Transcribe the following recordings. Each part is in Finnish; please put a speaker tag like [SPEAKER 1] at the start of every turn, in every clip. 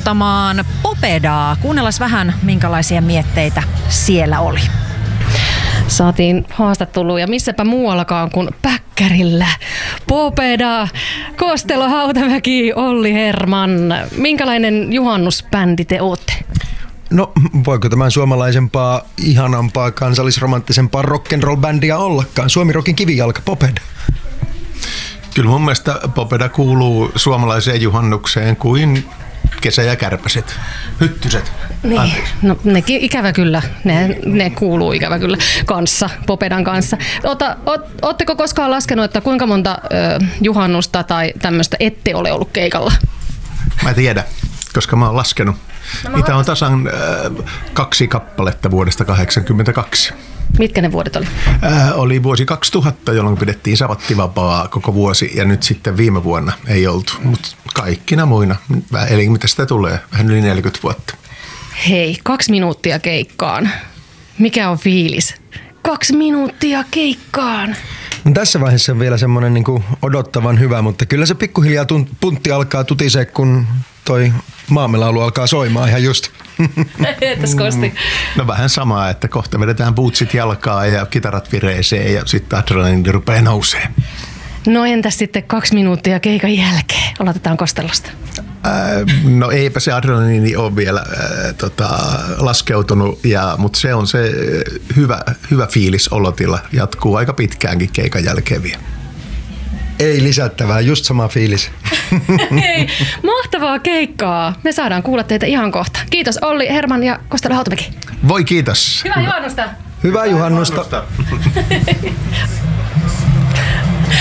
[SPEAKER 1] juhnuttamaan Popedaa. Kuunnellaan vähän, minkälaisia mietteitä siellä oli.
[SPEAKER 2] Saatiin haastattelua ja missäpä muuallakaan kuin Päkkärillä. Popeda, Kostelo, Hautamäki, Olli Herman. Minkälainen juhannusbändi te ootte?
[SPEAKER 3] No, voiko tämän suomalaisempaa, ihanampaa, kansallisromanttisempaa rock'n'roll-bändiä ollakaan? Suomi-rockin kivijalka, Popeda.
[SPEAKER 4] Kyllä mun mielestä Popeda kuuluu suomalaiseen juhannukseen kuin Kesä ja Kärpäset, Hyttyset.
[SPEAKER 2] Niin, no nekin ikävä kyllä, ne kuuluu ikävä kyllä kanssa, Popedan kanssa. Ootteko koskaan laskenut, että kuinka monta juhannusta tai tämmöistä ette ole ollut keikalla?
[SPEAKER 4] Mä tiedän, koska mä oon laskenut. Niitä on tasan 2 kappaletta vuodesta 1982.
[SPEAKER 2] Mitkä ne vuodet oli?
[SPEAKER 4] Oli vuosi 2000, jolloin pidettiin sabattivapaa koko vuosi ja nyt sitten viime vuonna ei oltu, mutta kaikkina muina. Eli mitä sitä tulee? Vähän yli 40 vuotta.
[SPEAKER 2] Hei, 2 minuuttia keikkaan. Mikä on fiilis? 2 minuuttia keikkaan.
[SPEAKER 3] No, tässä vaiheessa on vielä semmoinen niin kuin odottavan hyvä, mutta kyllä se pikkuhiljaa puntti alkaa tutisee, kun toi maamelaulu alkaa soimaan ihan just.
[SPEAKER 2] Entäs Kosti?
[SPEAKER 4] No vähän samaa, että kohta vedetään bootsit jalkaa ja kitarat vireeseen ja sitten adrenaliini rupeaa nousee.
[SPEAKER 2] No entäs sitten 2 minuuttia keikan jälkeen? Aloitetaan Kostelosta.
[SPEAKER 4] No eipä se adrenaliini ole vielä laskeutunut, mutta se on se hyvä fiilis olotila. Jatkuu aika pitkäänkin keikan jälkeen vielä.
[SPEAKER 3] Ei lisättävää, just sama fiilis.
[SPEAKER 2] Hei, mahtavaa keikkaa. Me saadaan kuulla teitä ihan kohta. Kiitos Olli, Herman ja Kostelo Hautamäki.
[SPEAKER 4] Voi kiitos.
[SPEAKER 2] Hyvää juhannusta.
[SPEAKER 3] Hyvää juhannusta.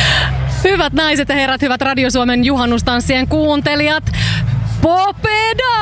[SPEAKER 2] Hyvät naiset ja herrat, hyvät Radio Suomen juhannustanssien kuuntelijat. Popeda!